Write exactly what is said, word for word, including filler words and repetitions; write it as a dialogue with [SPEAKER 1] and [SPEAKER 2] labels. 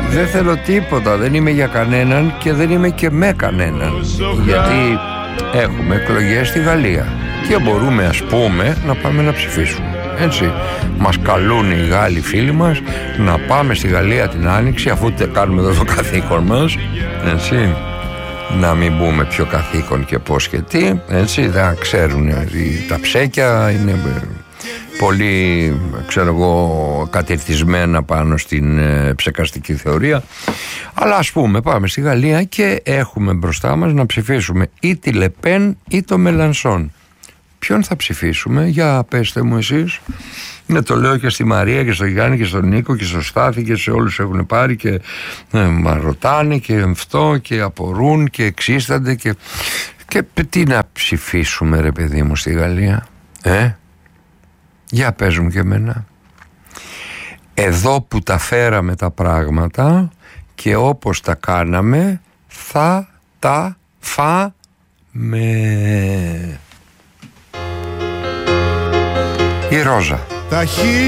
[SPEAKER 1] Δεν θέλω τίποτα, δεν είμαι για κανέναν και δεν είμαι και με κανέναν. Γιατί έχουμε εκλογές στη Γαλλία και μπορούμε, ας πούμε, να πάμε να ψηφίσουμε. Έτσι, μας καλούν οι Γάλλοι φίλοι μας να πάμε στη Γαλλία την Άνοιξη, αφού τε κάνουμε εδώ το καθήκον μας, έτσι, να μην μπούμε πιο καθήκον και πώς και τι, έτσι, δεν ξέρουν τα ψέκια, είναι πολύ, ξέρω εγώ, κατευθυσμένα πάνω στην ε, ψεκαστική θεωρία. Αλλά ας πούμε πάμε στη Γαλλία και έχουμε μπροστά μας να ψηφίσουμε ή τη Λεπέν ή το Μελανσόν. Ποιον θα ψηφίσουμε, για πέστε μου εσείς. Ναι, το λέω και στη Μαρία και στο Γιάννη και στον Νίκο και στο Στάθη και σε όλους έχουν πάρει και ε, μα ρωτάνε και αυτό και απορούν και εξίστανται και, και τι να ψηφίσουμε ρε παιδί μου στη Γαλλία, ε? Για πες μου και εμένα. Εδώ που τα φέραμε τα πράγματα και όπως τα κάναμε θα τα φάμε. Η Ρόζα.